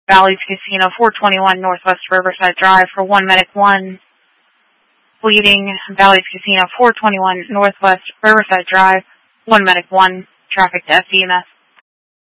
Bally's Casino, 421 Northwest Riverside Drive for 1 Medic 1. Bleeding, Bally's Casino, 421 Northwest Riverside Drive, 1 Medic 1. Traffic to FEMS.